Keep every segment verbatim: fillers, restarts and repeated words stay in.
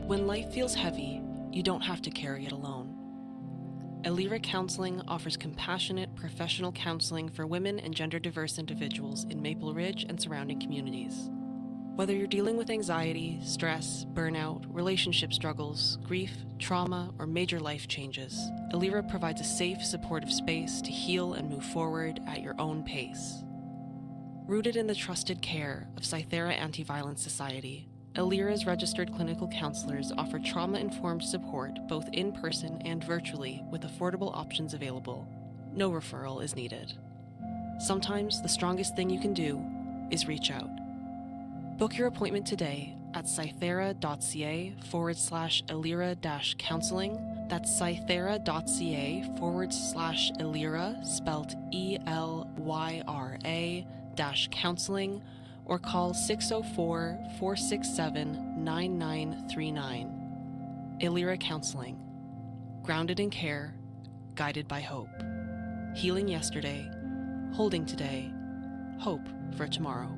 When life feels heavy, you don't have to carry it alone. Elira Counseling offers compassionate, professional counseling for women and gender-diverse individuals in Maple Ridge and surrounding communities. Whether you're dealing with anxiety, stress, burnout, relationship struggles, grief, trauma, or major life changes, Elira provides a safe, supportive space to heal and move forward at your own pace. Rooted in the trusted care of Cythera Anti-Violence Society, Elira's registered clinical counselors offer trauma-informed support both in person and virtually with affordable options available. No referral is needed. Sometimes the strongest thing you can do is reach out. Book your appointment today at cythera.ca forward slash Elira dash counseling. That's cythera.ca forward slash Elira, spelled E L Y R A dash counseling, or call six oh four, four six seven, nine nine three nine. Elira Counseling. Grounded in care, guided by hope. Healing yesterday, holding today, hope for tomorrow.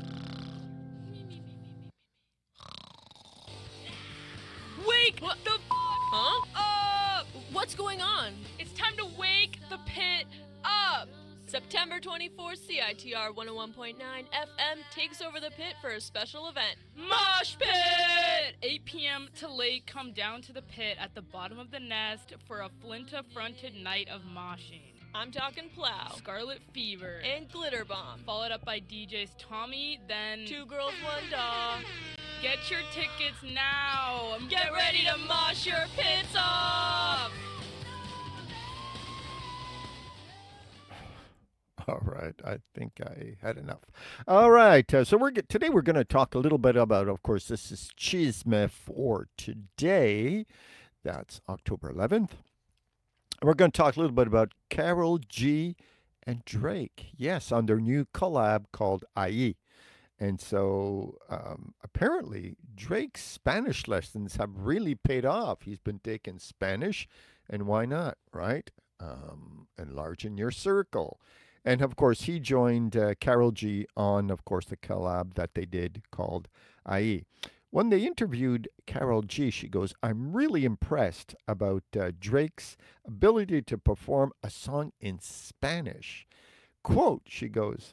Wake what the f- Huh? Uh, what's going on? It's time to wake the pit up! September twenty-fourth, C I T R one oh one point nine F M takes over the pit for a special event. Mosh Pit! eight p.m. to late, come down to the pit at the bottom of the nest for a Flinta-fronted night of moshing. I'm talking Plow, Scarlet Fever, and Glitter Bomb, followed up by D Js Tommy, then Two Girls, One Dog. Get your tickets now! Get ready to mosh your pits off! All right, I think I had enough. All right, uh, so we're get, today we're going to talk a little bit about, of course, this is Chisme for today. That's October eleventh. We're going to talk a little bit about Karol G and Drake. Yes, on their new collab called Ahí. And so um, apparently Drake's Spanish lessons have really paid off. He's been taking Spanish, and why not, right? Um, enlarging your circle. And of course, he joined uh, Karol G on, of course, the collab that they did called Ahí. When they interviewed Karol G, she goes, I'm really impressed about uh, Drake's ability to perform a song in Spanish. Quote, she goes,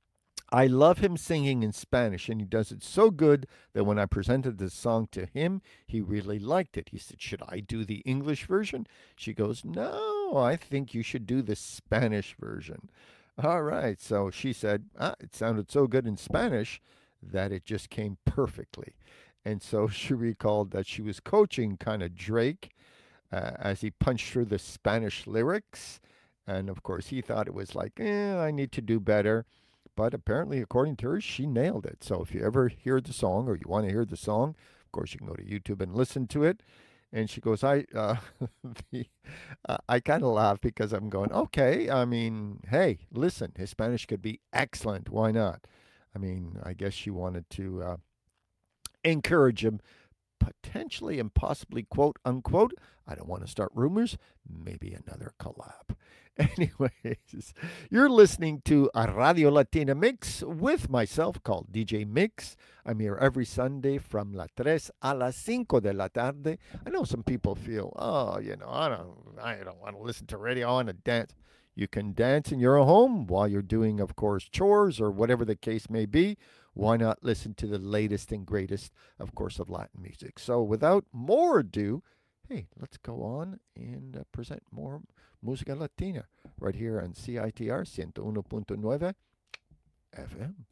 I love him singing in Spanish, and he does it so good that when I presented the song to him, he really liked it. He said, should I do the English version? She goes, no, I think you should do the Spanish version. All right, so she said, ah, it sounded so good in Spanish that it just came perfectly. And so she recalled that she was coaching kind of Drake uh, as he punched through the Spanish lyrics. And of course, he thought it was like, eh, I need to do better. But apparently, according to her, she nailed it. So if you ever hear the song or you want to hear the song, of course, you can go to YouTube and listen to it. And she goes, I uh, the, uh, I kind of laugh because I'm going, okay, I mean, hey, listen, his Spanish could be excellent. Why not? I mean, I guess she wanted to uh, encourage him, potentially and possibly, quote unquote, I don't want to start rumors, maybe another collab. Anyways, you're listening to a Radio Latina Mix with myself called D J Mix. I'm here every Sunday from las tres a las cinco de la tarde. I know some people feel, oh, you know, I don't, I don't want to listen to radio. I want to dance. You can dance in your home while you're doing, of course, chores or whatever the case may be. Why not listen to the latest and greatest, of course, of Latin music? So without more ado, hey, let's go on and uh, present more Música Latina right here on C I T R one oh one point nine F M.